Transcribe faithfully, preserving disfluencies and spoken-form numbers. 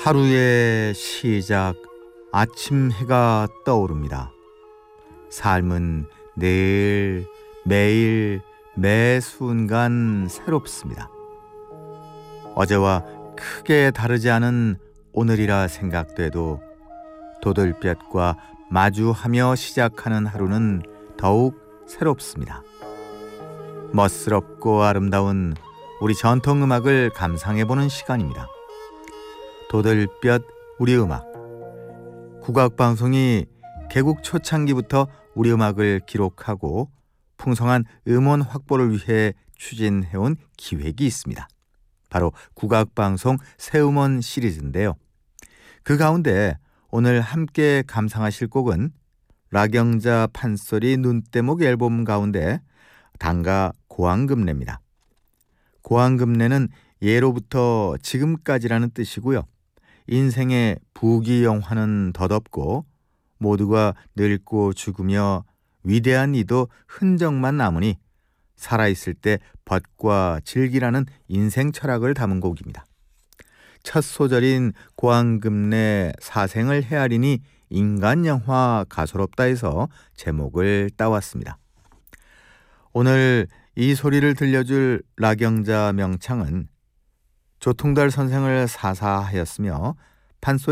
하루의 시작, 아침 해가 떠오릅니다. 삶은 늘, 매일, 매 순간 새롭습니다. 어제와 크게 다르지 않은 오늘이라 생각돼도 도들볕과 마주하며 시작하는 하루는 더욱 새롭습니다. 멋스럽고 아름다운 우리 전통음악을 감상해보는 시간입니다. 도들볕 우리 음악. 국악방송이 개국 초창기부터 우리 음악을 기록하고 풍성한 음원 확보를 위해 추진해온 기획이 있습니다. 바로 국악방송 새음원 시리즈인데요. 그 가운데 오늘 함께 감상하실 곡은 락영자 판소리 눈대목 앨범 가운데 단가 고황금내입니다. 고황금내는 예로부터 지금까지라는 뜻이고요. 인생의 부귀영화는 덧없고 모두가 늙고 죽으며 위대한 이도 흔적만 남으니 살아있을 때 벗과 즐기라는 인생 철학을 담은 곡입니다. 첫 소절인 고황금내 사생을 헤아리니 인간영화 가소롭다 해서 제목을 따왔습니다. 오늘 이 소리를 들려줄 락영자 명창은 조통달 선생을 사사하였으며 판소리